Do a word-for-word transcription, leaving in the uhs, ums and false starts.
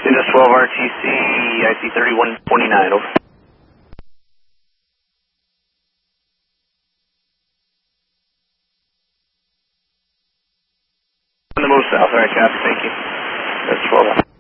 Windows twelve R T C, I C thirty-one twenty-nine, over. On the move south, alright, copy, thank you. That's twelve.